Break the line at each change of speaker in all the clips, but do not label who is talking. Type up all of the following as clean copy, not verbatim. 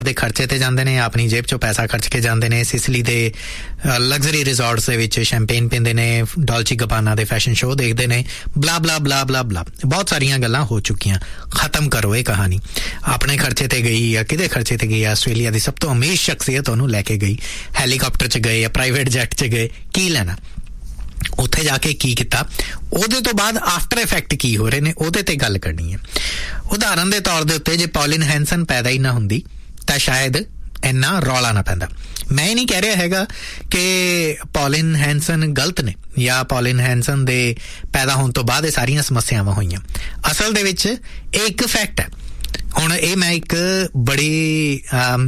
ਦੇ ਖਰਚੇ ਤੇ ਜਾਂਦੇ ਨੇ, ਆਪਣੀ ਜੇਬ ਚੋਂ ਪੈਸਾ ਖਰਚ ਕੇ ਜਾਂਦੇ ਨੇ, ਸਿਸਲੀ ਦੇ ਲਗਜ਼ਰੀ ਰਿਜ਼ੋਰਟਸ ਦੇ ਵਿੱਚ ਸ਼ੈਂਪੇਨ ਪੀਂਦੇ ਨੇ, ਡੋਲਚੀ ਗਬਾਨਾ ਦੇ ਫੈਸ਼ਨ ਸ਼ੋਅ ਦੇਖਦੇ ਨੇ, ਬਲਾ ਬਲਾ ਬਲਾ ਬਲਾ ਬਲਾ। ਬਹੁਤ ਸਾਰੀਆਂ ਗੱਲਾਂ ਹੋ ਚੁੱਕੀਆਂ, ਖਤਮ ਕਰੋ ਇਹ ਕਹਾਣੀ। ਆਪਣੇ ਖਰਚੇ ਤੇ ਗਈ ਜਾਂ ਕਿਹਦੇ ਖਰਚੇ ਤੇ ਗਈ? ਆਸਟ੍ਰੇਲੀਆ ਦੀ ਸਭ ਤੋਂ ਅਮੀਰ ਸ਼ਖਸੀਅਤ ਉਹਨੂੰ ਲੈ ਕੇ ਗਈ, ਹੈਲੀਕਾਪਟਰ 'ਚ ਗਏ ਜਾਂ ਪ੍ਰਾਈਵੇਟ ਜੈਟ 'ਚ ਗਏ, ਕੀ ਲੈਣਾ? ਉੱਥੇ ਜਾ ਕੇ ਕੀ ਕੀਤਾ, ਉਹਦੇ ਤੋਂ ਬਾਅਦ ਆਫਟਰ ਇਫੈਕਟ ਕੀ ਹੋ ਰਹੇ ਨੇ, ਉਹਦੇ ਤੇ ਗੱਲ ਕਰਨੀ ਹੈ। ਉਦਾਹਰਨ ਦੇ ਤੌਰ ਦੇ ਉੱਤੇ ਜੇ ਪੌਲਿਨ ਹੈਂਸਨ ਪੈਦਾ ਹੀ ਨਾ ਹੁੰਦੀ ਤਾਂ ਸ਼ਾਇਦ ਇੰਨਾ ਰੌਲਾ ਨਾ ਪੈਂਦਾ। ਮੈਂ ਇਹ ਨਹੀਂ ਕਹਿ ਰਿਹਾ ਹੈਗਾ ਕਿ ਪੌਲਿਨ ਹੈਂਸਨ ਗਲਤ ਨੇ ਜਾਂ ਪੌਲਿਨ ਹੈਂਸਨ ਦੇ ਪੈਦਾ ਹੋਣ ਤੋਂ ਬਾਅਦ ਇਹ ਸਾਰੀਆਂ ਸਮੱਸਿਆਵਾਂ ਹੋਈਆਂ। ਅਸਲ ਦੇ ਵਿੱਚ ਇਹ ਇੱਕ ਫੈਕਟ ਹੈ। ਹੁਣ ਇਹ ਮੈਂ ਇੱਕ ਬੜੀ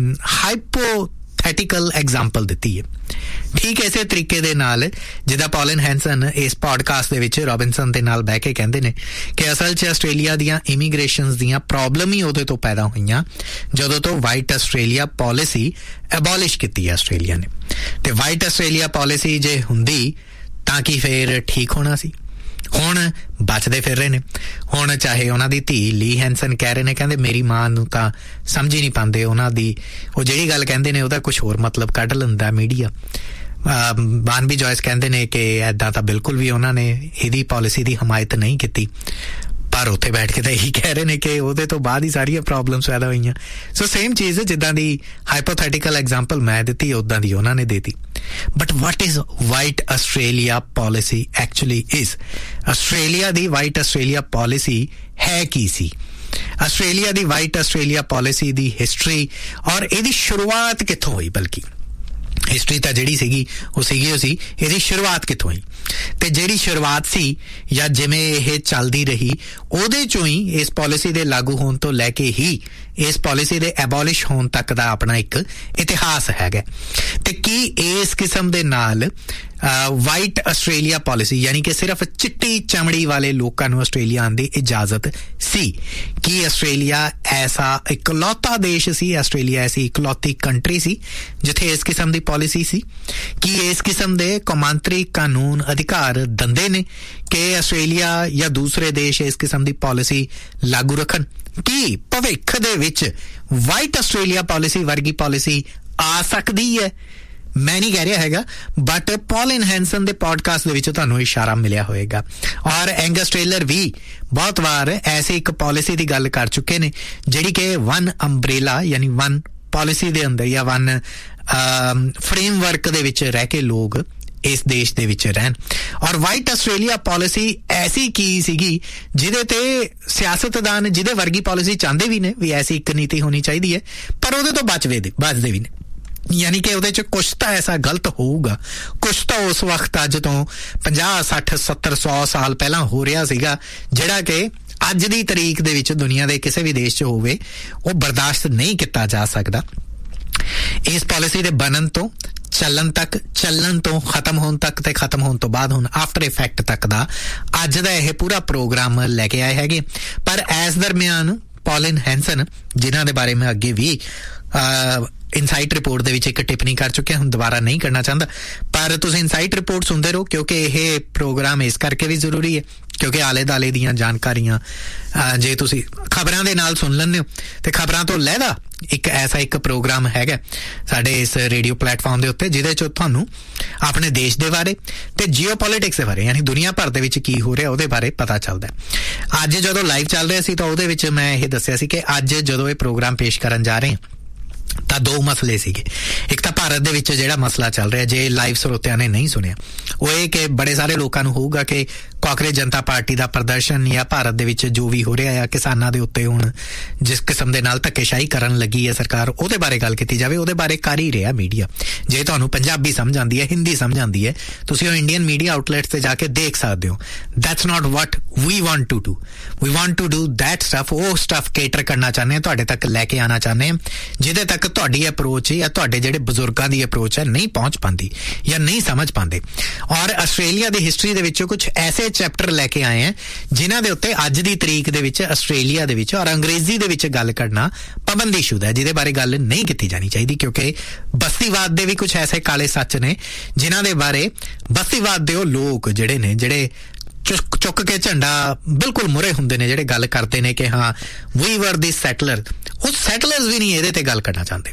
ਹਾਈਪੋਥੈਟੀਕਲ ਐਗਜ਼ਾਮਪਲ ਦਿੱਤੀ ਹੈ। ਠੀਕ ਇਸੇ ਤਰੀਕੇ ਦੇ ਨਾਲ ਜਿੱਦਾਂ ਪੌਲਿਨ ਹੈਂਸਨ ਇਸ ਪੋਡਕਾਸਟ ਦੇ ਵਿੱਚ ਰੋਬਿਨਸਨ ਦੇ ਨਾਲ ਬਹਿ ਕੇ ਕਹਿੰਦੇ ਨੇ ਕਿ ਅਸਲ 'ਚ ਆਸਟ੍ਰੇਲੀਆ ਦੀਆਂ ਇਮੀਗ੍ਰੇਸ਼ਨ ਦੀਆਂ ਪ੍ਰੋਬਲਮ ਹੀ ਉਹਦੇ ਤੋਂ ਪੈਦਾ ਹੋਈਆਂ ਜਦੋਂ ਤੋਂ ਵਾਈਟ ਆਸਟ੍ਰੇਲੀਆ ਪੋਲਿਸੀ ਐਬੋਲਿਸ਼ ਕੀਤੀ ਹੈ ਆਸਟ੍ਰੇਲੀਆ ਨੇ। ਤੇ ਵਾਈਟ ਆਸਟ੍ਰੇਲੀਆ ਪੋਲਿਸੀ ਜੇ ਹੁੰਦੀ ਤਾਂ ਕੀ ਫੇਰ ਠੀਕ ਹੋਣਾ ਸੀ? ਹੁਣ ਬਚਦੇ ਫਿਰ ਰਹੇ ਨੇ। ਹੁਣ ਚਾਹੇ ਉਹਨਾਂ ਦੀ ਧੀ ਲੀ ਹੈਂਸਨ ਕਹਿ ਰਹੇ ਨੇ, ਕਹਿੰਦੇ ਮੇਰੀ ਮਾਂ ਨੂੰ ਤਾਂ ਸਮਝ ਹੀ ਨਹੀਂ ਪਾਉਂਦੇ, ਉਹਨਾਂ ਦੀ ਉਹ ਜਿਹੜੀ ਗੱਲ ਕਹਿੰਦੇ ਨੇ ਉਹਦਾ ਕੁਛ ਹੋਰ ਮਤਲਬ ਕੱਢ ਲੈਂਦਾ ਮੀਡੀਆ। ਬਾਨਬੀ ਜੋਇਸ ਕਹਿੰਦੇ ਨੇ ਕਿ ਇੱਦਾਂ ਤਾਂ ਬਿਲਕੁਲ ਵੀ ਉਹਨਾਂ ਨੇ ਇਹਦੀ ਪੋਲਿਸੀ ਦੀ ਹਮਾਇਤ ਨਹੀਂ ਕੀਤੀ, ਪਰ ਉੱਥੇ ਬੈਠ ਕੇ ਤਾਂ ਇਹੀ ਕਹਿ ਰਹੇ ਨੇ ਕਿ ਉਹਦੇ ਤੋਂ ਬਾਅਦ ਹੀ ਸਾਰੀਆਂ ਪ੍ਰੋਬਲਮਸ ਪੈਦਾ ਹੋਈਆਂ। ਸੋ ਸੇਮ ਚੀਜ਼ ਜਿੱਦਾਂ ਦੀ ਹਾਈਪੋਥੈਟੀਕਲ ਐਗਜ਼ਾਮਪਲ ਮੈਂ ਦਿੱਤੀ ਉੱਦਾਂ ਦੀ ਉਹਨਾਂ ਨੇ ਦਿੱਤੀ। But what is white Australia policy actually is? Australia the white Australia policy ਹੈ ਕੀ ਸੀ? ਆਸਟ੍ਰੇਲੀਆ ਦੀ ਵਾਈਟ ਆਸਟ੍ਰੇਲੀਆ ਪੋਲਿਸੀ ਦੀ ਹਿਸਟਰੀ ਔਰ ਇਹਦੀ ਸ਼ੁਰੂਆਤ ਕਿੱਥੋਂ ਹੋਈ? ਬਲਕਿ ਹਿਸਟਰੀ ਤਾਂ ਜਿਹੜੀ ਸੀਗੀ ਉਹ ਸੀ, ਇਹਦੀ ਸ਼ੁਰੂਆਤ ਕਿੱਥੋਂ ਹੋਈ? ਤੇ ਜਿਹੜੀ ਸ਼ੁਰੂਆਤ ਸੀ ਜਾਂ ਜਿਵੇਂ ਇਹ ਚੱਲਦੀ ਰਹੀ ਉਹਦੇ ਚੋਂ ਹੀ ਇਸ ਪੋਲਿਸੀ ਦੇ ਲਾਗੂ ਹੋਣ ਤੋਂ ਲੈ ਕੇ ਹੀ ਇਸ ਪੋਲਿਸੀ ਦੇ ਐਬੋਲਿਸ਼ ਹੋਣ ਤੱਕ ਦਾ ਆਪਣਾ ਇੱਕ ਇਤਿਹਾਸ ਹੈਗਾ। ਤੇ ਕੀ ਇਸ ਕਿਸਮ ਦੇ ਨਾਲ ਵਾਈਟ ਆਸਟ੍ਰੇਲੀਆ ਪੋਲਿਸੀ ਯਾਨੀ ਕਿ ਸਿਰਫ ਚਿੱਟੀ ਚਮੜੀ ਵਾਲੇ ਲੋਕਾਂ ਨੂੰ ਆਸਟ੍ਰੇਲੀਆ ਆਉਣ ਦੀ ਇਜਾਜ਼ਤ ਸੀ? ਕੀ ਆਸਟ੍ਰੇਲੀਆ ਐਸਾ ਇਕਲੌਤਾ ਦੇਸ਼ ਸੀ, ਆਸਟ੍ਰੇਲੀਆ ਐਸੀ ਇਕਲੌਤੀ ਕੰਟਰੀ ਸੀ ਜਿੱਥੇ ਇਸ ਕਿਸਮ ਦੀ ਪੋਲਿਸੀ ਸੀ? ਕੀ ਇਸ ਕਿਸਮ ਦੇ ਕੌਮਾਂਤਰੀ ਕਾਨੂੰਨ ਅਧਿਕਾਰ ਦਿੰਦੇ ਨੇ ਕਿ ਆਸਟ੍ਰੇਲੀਆ ਜਾਂ ਦੂਸਰੇ ਦੇਸ਼ ਇਸ ਕਿਸਮ ਦੀ ਪੋਲਿਸੀ ਲਾਗੂ ਰੱਖਣ? ਕੀ ਭਵਿੱਖ ਦੇ ਵਿੱਚ ਵਾਈਟ ਆਸਟ੍ਰੇਲੀਆ ਪੋਲਿਸੀ ਵਰਗੀ ਪੋਲਿਸੀ ਆ ਸਕਦੀ ਹੈ? ਮੈਂ ਨਹੀਂ ਕਹਿ ਰਿਹਾ ਹੈਗਾ, ਬਟ ਪੌਲਿਨ ਹੈਂਸਨ ਦੇ ਪੋਡਕਾਸਟ ਦੇ ਵਿੱਚ ਤੁਹਾਨੂੰ ਇਸ਼ਾਰਾ ਮਿਲਿਆ ਹੋਏਗਾ। ਔਰ ਐਂਗਸ ਟੇਲਰ ਵੀ ਬਹੁਤ ਵਾਰ ਐਸੀ ਇੱਕ ਪੋਲਿਸੀ ਦੀ ਗੱਲ ਕਰ ਚੁੱਕੇ ਨੇ ਜਿਹੜੀ ਕਿ ਵਨ ਅੰਬਰੇਲਾ ਯਾਨੀ ਵਨ ਪੋਲਿਸੀ ਦੇ ਅੰਦਰ ਜਾਂ ਵਨ ਫਰੇਮਵਰਕ ਦੇ ਵਿੱਚ ਰਹਿ ਕੇ ਲੋਕ ਇਸ ਦੇਸ਼ ਦੇ ਵਿੱਚ ਰਹਿਣ। ਔਰ ਵਾਈਟ ਆਸਟ੍ਰੇਲੀਆ ਪੋਲਿਸੀ ਐਸੀ ਕੀ ਸੀਗੀ ਜਿਹਦੇ ਤੇ ਸਿਆਸਤਦਾਨ ਜਿਹਦੇ ਵਰਗੀ ਪੋਲਿਸੀ ਚਾਹੁੰਦੇ ਵੀ ਨੇ ਵੀ ਐਸੀ ਇੱਕ ਨੀਤੀ ਹੋਣੀ ਚਾਹੀਦੀ ਹੈ, ਪਰ ਉਹਦੇ ਤੋਂ ਬਚਦੇ ਵੀ ਨੇ। ਯਾਨੀ ਕਿ ਉਹਦੇ 'ਚ ਕੁਛ ਤਾਂ ਐਸਾ ਗਲਤ ਹੋਊਗਾ, ਕੁਛ ਤਾਂ ਉਸ ਵਕਤ ਅੱਜ ਤੋਂ 50, 60, 70, 100 ਸਾਲ ਪਹਿਲਾਂ ਹੋ ਰਿਹਾ ਸੀਗਾ ਜਿਹੜਾ ਕਿ ਅੱਜ ਦੀ ਤਰੀਕ ਦੇ ਵਿੱਚ ਦੁਨੀਆ ਦੇ ਕਿਸੇ ਵੀ ਦੇਸ਼ 'ਚ ਹੋਵੇ ਉਹ ਬਰਦਾਸ਼ਤ ਨਹੀਂ ਕੀਤਾ ਜਾ ਸਕਦਾ। ਇਸ ਪੋਲਿਸੀ ਦੇ ਬਣਨ ਤੋਂ ਚੱਲਣ ਤੋਂ ਖਤਮ ਹੋਣ ਤੱਕ ਤੇ ਖਤਮ ਹੋਣ ਤੋਂ ਬਾਅਦ ਹੁਣ ਆਫਟਰ ਇਫੈਕਟ ਤੱਕ ਦਾ ਅੱਜ ਦਾ ਇਹ ਪੂਰਾ ਪ੍ਰੋਗਰਾਮ ਲੈ ਕੇ ਆਏ ਹੈਗੇ। ਪਰ ਇਸ ਦਰਮਿਆਨ ਪੌਲਿਨ ਹੈਂਸਨ ਜਿਨ੍ਹਾਂ ਦੇ ਬਾਰੇ ਮੈਂ ਅੱਗੇ ਵੀ ਇਨਸਾਈਟ ਰਿਪੋਰਟ ਦੇ ਵਿੱਚ ਇੱਕ ਟਿੱਪਣੀ ਕਰ ਚੁੱਕਿਆ, ਹੁਣ ਦੁਬਾਰਾ ਨਹੀਂ ਕਰਨਾ ਚਾਹੁੰਦਾ, ਪਰ ਤੁਸੀਂ ਇਨਸਾਈਟ ਰਿਪੋਰਟ ਸੁਣਦੇ ਰਹੋ ਕਿਉਂਕਿ ਇਹ ਪ੍ਰੋਗਰਾਮ ਇਸ ਕਰਕੇ ਵੀ ਜ਼ਰੂਰੀ ਹੈ ਕਿਉਂਕਿ ਆਲੇ ਦੁਆਲੇ ਦੀਆਂ ਜਾਣਕਾਰੀਆਂ ਜੇ ਤੁਸੀਂ ਖਬਰਾਂ ਦੇ ਨਾਲ ਸੁਣ ਲੈਂਦੇ ਹੋ ਤੇ ਖਬਰਾਂ ਤੋਂ ਲਹਿਦਾ ਇੱਕ ਪ੍ਰੋਗਰਾਮ ਹੈਗਾ ਸਾਡੇ ਇਸ ਰੇਡੀਓ ਪਲੇਟਫਾਰਮ ਦੇ ਉੱਤੇ ਜਿਹਦੇ 'ਚ ਤੁਹਾਨੂੰ ਆਪਣੇ ਦੇਸ਼ ਦੇ ਬਾਰੇ ਤੇ ਜੀਓਪੋਲਿਟਿਕਸ ਦੇ ਬਾਰੇ ਯਾਨੀ ਦੁਨੀਆ ਭਰ ਦੇ ਵਿੱਚ ਕੀ ਹੋ ਰਿਹਾ ਉਹਦੇ ਬਾਰੇ ਪਤਾ ਚੱਲਦਾ। ਅੱਜ ਜਦੋਂ ਲਾਈਵ ਚੱਲ ਰਿਹਾ ਸੀ ਤਾਂ ਉਹਦੇ ਵਿੱਚ ਮੈਂ ਇਹ ਦੱਸਿਆ ਸੀ ਕਿ ਅੱਜ ਜਦੋਂ ਇਹ ਪ੍ਰੋਗਰਾਮ ਪੇਸ਼ ਕਰਨ ਜਾ ਰਹੇ ਹਾਂ ਤਾਂ ਦੋ ਮਸਲੇ ਸੀਗੇ। ਇੱਕ ਤਾਂ ਭਾਰਤ ਦੇ ਵਿੱਚ ਜਿਹੜਾ ਮਸਲਾ ਚੱਲ ਰਿਹਾ, ਜੇ ਲਾਈਵ ਸਰੋਤਿਆਂ ਨੇ ਨਹੀਂ ਸੁਣਿਆ, ਉਹ ਇਹ ਕਿ ਬੜੇ ਸਾਰੇ ਲੋਕਾਂ ਨੂੰ ਹੋਊਗਾ ਕਿ ਕਾਂਗਰਸ ਜਨਤਾ ਪਾਰਟੀ ਦਾ ਪ੍ਰਦਰਸ਼ਨ ਜਾਂ ਭਾਰਤ ਦੇ ਵਿੱਚ ਜੋ ਵੀ ਹੋ ਰਿਹਾ ਆ ਕਿਸਾਨਾਂ ਦੇ ਉੱਤੇ ਹੁਣ ਜਿਸ ਕਿਸਮ ਦੇ ਨਾਲ ਧੱਕੇਸ਼ਾਹੀ ਕਰਨ ਲੱਗੀ ਹੈ ਸਰਕਾਰ, ਉਹਦੇ ਬਾਰੇ ਗੱਲ ਕੀਤੀ ਜਾਵੇ। ਉਹਦੇ ਬਾਰੇ ਕਰ ਹੀ ਰਿਹਾ ਮੀਡੀਆ। ਜੇ ਤੁਹਾਨੂੰ ਪੰਜਾਬੀ ਸਮਝ ਆਉਂਦੀ ਹੈ, ਹਿੰਦੀ ਸਮਝ ਆਉਂਦੀ ਹੈ, ਤੁਸੀਂ ਉਹ ਇੰਡੀਅਨ ਮੀਡੀਆ ਆਊਟਲੈਟਸ ਤੇ ਜਾ ਕੇ ਦੇਖ ਸਕਦੇ ਹੋ। That's not what we want to do. We want to do that stuff. ਉਹ ਸਟਫ ਕੇਟਰ ਕਰਨਾ ਚਾਹੁੰਦੇ ਹਾਂ, ਤੁਹਾਡੇ ਤੱਕ ਲੈ ਕੇ ਆਉਣਾ ਚਾਹੁੰਦੇ ਹਾਂ ਜਿਹਦੇ ਤੱਕ ਤੁਹਾਡੀ ਅਪਰੋਚ ਜਾਂ ਤੁਹਾਡੇ ਜਿਹੜੇ ਬਜ਼ੁਰਗਾਂ ਦੀ ਅਪਰੋਚ ਹੈ ਨਹੀਂ ਪਹੁੰਚ ਪਾਉਂਦੀ ਜਾਂ ਨਹੀਂ ਸਮਝ ਪਾਉਂਦੇ। ਔਰ ਆਸਟ੍ਰੇਲੀਆ ਦੀ ਹਿਸਟਰੀ ਦੇ ਵਿੱਚੋਂ ਕੁਝ ਐਸੇ ਚੈਪਟਰ ਲੈ ਕੇ ਆਏ ਆ ਜਿਨ੍ਹਾਂ ਦੇ ਉੱਤੇ ਅੱਜ ਦੀ ਤਰੀਕ ਦੇ ਵਿੱਚ ਆਸਟ੍ਰੇਲੀਆ ਦੇ ਵਿੱਚ ਔਰ ਅੰਗਰੇਜ਼ੀ ਦੇ ਵਿੱਚ ਗੱਲ ਕਰਨਾ ਪਾਬੰਦੀਸ਼ੁਦਾ ਹੈ, ਜਿਹਦੇ ਬਾਰੇ ਗੱਲ ਨਹੀਂ ਕੀਤੀ ਜਾਣੀ ਚਾਹੀਦੀ ਕਿਉਂਕਿ ਬਸਤੀਵਾਦ ਦੇ ਵੀ ਕੁਝ ਐਸੇ ਕਾਲੇ ਸੱਚ ਨੇ ਜਿਨ੍ਹਾਂ ਦੇ ਬਾਰੇ ਬਸਤੀਵਾਦ ਦੇ ਉਹ ਲੋਕ ਜਿਹੜੇ ਚੁੱਕ ਕੇ ਝੰਡਾ ਬਿਲਕੁਲ ਮੁਰੇ ਹੁੰਦੇ ਨੇ ਜਿਹੜੇ ਗੱਲ ਕਰਦੇ ਨੇ ਕਿ ਹਾਂ ਵੀ ਵਰ ਦੀ ਸੈਟਲਰ, ਉਹ ਸੈਟਲਰਸ ਵੀ ਨਹੀਂ ਇਹਦੇ ਤੇ ਗੱਲ ਕਰਨਾ ਚਾਹੁੰਦੇ।